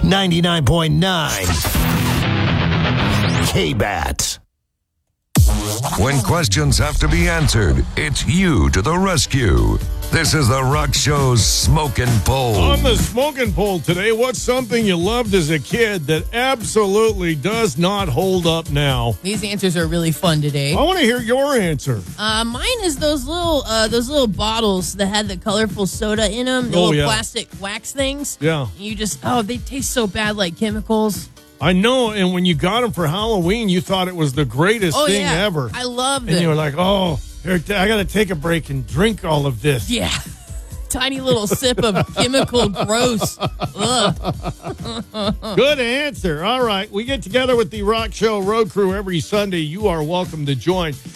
99.9 K-Bat. When questions have to be answered, it's you to the rescue. This is the Rock Show's Smokin' Poll. On the Smokin' Poll today, what's something you loved as a kid that absolutely does not hold up now? These answers are really fun today. I want to hear your answer. Mine is those little bottles that had the colorful soda in them, the little plastic wax things. Yeah. You just, they taste so bad like chemicals. I know, and when you got them for Halloween, you thought it was the greatest thing ever. I love them. And you were like, here, I got to take a break and drink all of this. Yeah. Tiny little sip of chemical gross. Ugh. Good answer. All right. We get together with the Rock Show Road Crew every Sunday. You are welcome to join.